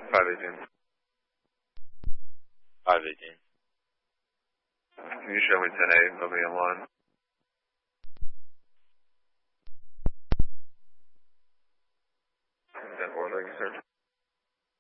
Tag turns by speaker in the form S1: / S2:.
S1: 518.
S2: 518.
S1: Can you show me 10A, moving in line? Ten 4, thank you, sir.